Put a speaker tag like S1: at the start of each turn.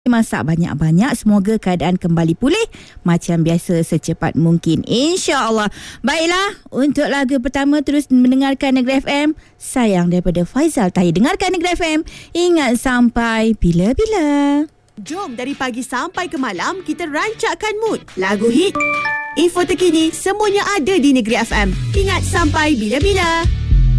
S1: masak banyak-banyak. Semoga keadaan kembali pulih macam biasa secepat mungkin, insya-Allah. Baiklah, untuk lagu pertama terus mendengarkan Negeri FM. Sayang daripada Faizal Tahir. Dengarkan Negeri FM. Ingat sampai bila-bila.
S2: Jom dari pagi sampai ke malam kita rancakkan mood. Lagu hit, info terkini, semuanya ada di Negeri FM. Ingat sampai bila-bila.